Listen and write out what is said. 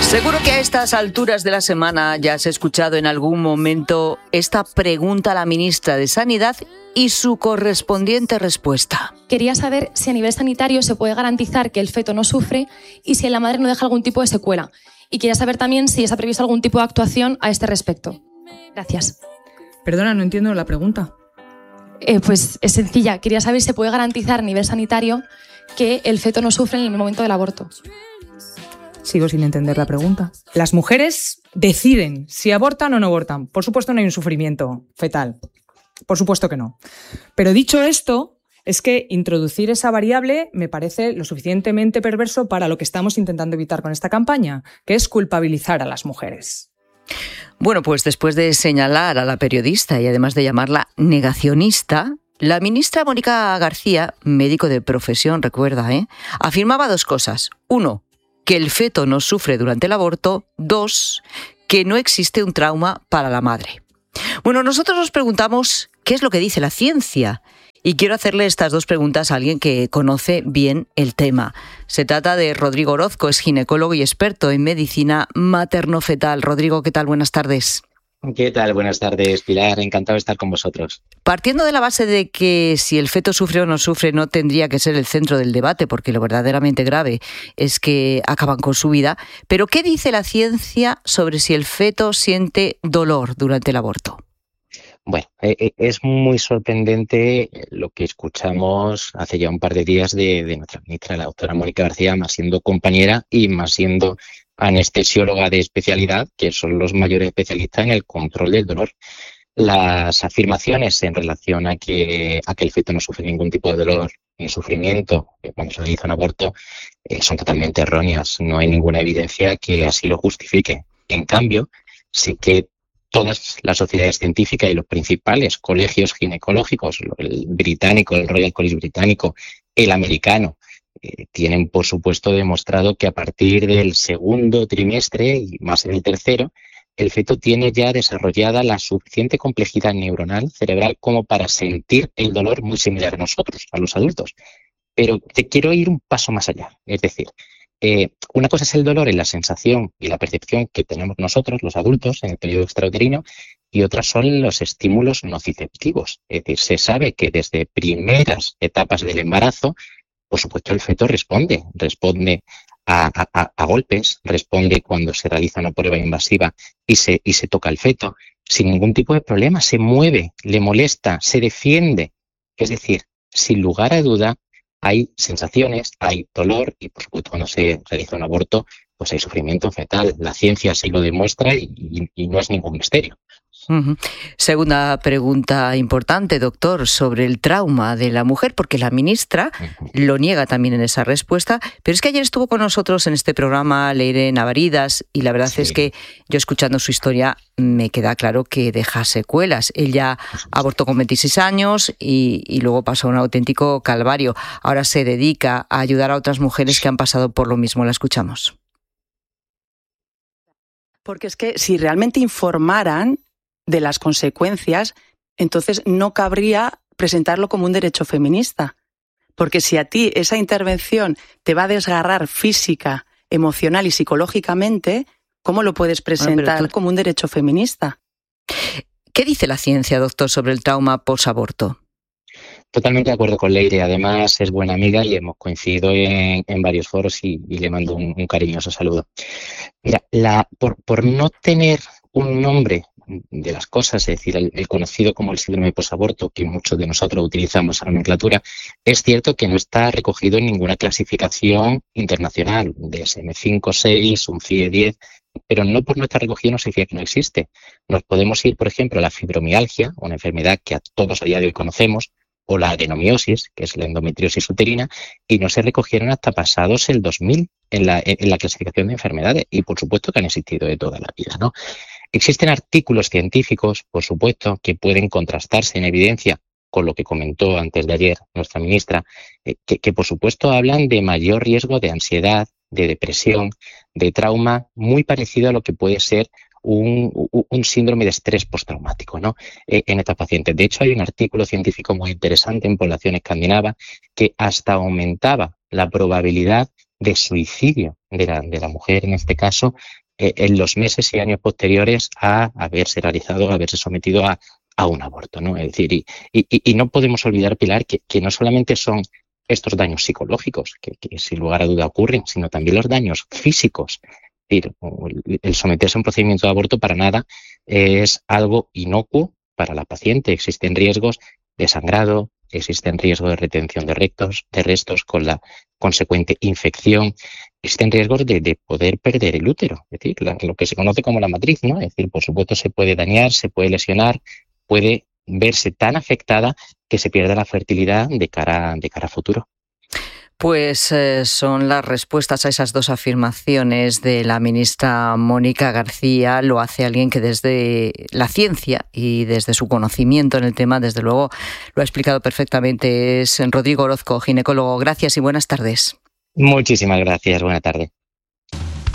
Seguro que a estas alturas de la semana ya has escuchado en algún momento esta pregunta a la ministra de Sanidad y su correspondiente respuesta. Quería saber si a nivel sanitario se puede garantizar que el feto no sufre y si la madre no deja algún tipo de secuela. Y quería saber también si está previsto algún tipo de actuación a este respecto. Gracias. Perdona, no entiendo la pregunta. Pues es sencilla. Quería saber si se puede garantizar a nivel sanitario que el feto no sufre en el momento del aborto. Sigo sin entender la pregunta. Las mujeres deciden si abortan o no abortan. Por supuesto no hay un sufrimiento fetal. Por supuesto que no. Pero dicho esto, es que introducir esa variable me parece lo suficientemente perverso para lo que estamos intentando evitar con esta campaña, que es culpabilizar a las mujeres. Bueno, pues después de señalar a la periodista y además de llamarla negacionista, la ministra Mónica García, médico de profesión, recuerda, afirmaba dos cosas. Uno, que el feto no sufre durante el aborto. Dos, que no existe un trauma para la madre. Bueno, nosotros nos preguntamos qué es lo que dice la ciencia. Y quiero hacerle estas dos preguntas a alguien que conoce bien el tema. Se trata de Rodrigo Orozco, es ginecólogo y experto en medicina materno-fetal. Rodrigo, ¿qué tal? Buenas tardes. ¿Qué tal? Buenas tardes, Pilar. Encantado de estar con vosotros. Partiendo de la base de que si el feto sufre o no sufre no tendría que ser el centro del debate, porque lo verdaderamente grave es que acaban con su vida, pero ¿qué dice la ciencia sobre si el feto siente dolor durante el aborto? Bueno, es muy sorprendente lo que escuchamos hace ya un par de días de nuestra ministra, la doctora Mónica García, más siendo compañera y más siendo anestesióloga de especialidad, que son los mayores especialistas en el control del dolor. Las afirmaciones en relación a que el feto no sufre ningún tipo de dolor ni sufrimiento cuando se realiza un aborto son totalmente erróneas. No hay ninguna evidencia que así lo justifique. En cambio, sí que todas las sociedades científicas y los principales colegios ginecológicos, el británico, el Royal College británico, el americano, tienen por supuesto demostrado que a partir del segundo trimestre y más en el tercero, el feto tiene ya desarrollada la suficiente complejidad neuronal cerebral como para sentir el dolor muy similar a nosotros, a los adultos. Pero te quiero ir un paso más allá, es decir, una cosa es el dolor en la sensación y la percepción que tenemos nosotros, los adultos, en el periodo extrauterino, y otras son los estímulos nociceptivos. Es decir, se sabe que desde primeras etapas del embarazo, por supuesto, el feto responde a golpes, responde cuando se realiza una prueba invasiva y se toca el feto, sin ningún tipo de problema, se mueve, le molesta, se defiende. Es decir, sin lugar a duda, hay sensaciones, hay dolor y, por supuesto, cuando se realiza un aborto, pues hay sufrimiento fetal. La ciencia así lo demuestra y no es ningún misterio. Uh-huh. Segunda pregunta importante, doctor, sobre el trauma de la mujer, porque la ministra lo niega también en esa respuesta, pero es que ayer estuvo con nosotros en este programa Leire Navaridas y la verdad es que yo escuchando su historia me queda claro que deja secuelas. Ella abortó con 26 años y luego pasó un auténtico calvario. Ahora se dedica a ayudar a otras mujeres que han pasado por lo mismo. La escuchamos. Porque es que si realmente informaran de las consecuencias, entonces no cabría presentarlo como un derecho feminista. Porque si a ti esa intervención te va a desgarrar física, emocional y psicológicamente, ¿cómo lo puedes presentar como un derecho feminista? ¿Qué dice la ciencia, doctor, sobre el trauma posaborto? Totalmente de acuerdo con Leire. Además, es buena amiga y hemos coincidido en varios foros y le mando un cariñoso saludo. Mira, por no tener un nombre de las cosas, es decir, el conocido como el síndrome posaborto, que muchos de nosotros utilizamos a nomenclatura, es cierto que no está recogido en ninguna clasificación internacional, DSM-5, 6, un CIE 10, pero no por no estar recogido no significa que no existe. Nos podemos ir, por ejemplo, a la fibromialgia, una enfermedad que a todos a día de hoy conocemos, o la adenomiosis, que es la endometriosis uterina, y no se recogieron hasta pasados el 2000 en la clasificación de enfermedades, y por supuesto que han existido de toda la vida, ¿no? Existen artículos científicos, por supuesto, que pueden contrastarse en evidencia con lo que comentó antes de ayer nuestra ministra, que por supuesto hablan de mayor riesgo de ansiedad, de depresión, de trauma, muy parecido a lo que puede ser un síndrome de estrés postraumático, ¿no? En estas pacientes. De hecho, hay un artículo científico muy interesante en población escandinava que hasta aumentaba la probabilidad de suicidio de la mujer, en este caso, en los meses y años posteriores a haberse realizado, a haberse sometido a un aborto, ¿no? Es decir, y no podemos olvidar, Pilar, que no solamente son estos daños psicológicos, que sin lugar a duda ocurren, sino también los daños físicos. Es decir, el someterse a un procedimiento de aborto para nada es algo inocuo para la paciente. Existen riesgos de sangrado, existen riesgos de retención de restos con la consecuente infección, existen riesgos de poder perder el útero, es decir, lo que se conoce como la matriz, ¿no? Es decir, por supuesto se puede dañar, se puede lesionar, puede verse tan afectada que se pierda la fertilidad de cara a futuro. Pues son las respuestas a esas dos afirmaciones de la ministra Mónica García. Lo hace alguien que desde la ciencia y desde su conocimiento en el tema, desde luego, lo ha explicado perfectamente. Es Rodrigo Orozco, ginecólogo. Gracias y buenas tardes. Muchísimas gracias. Buena tarde.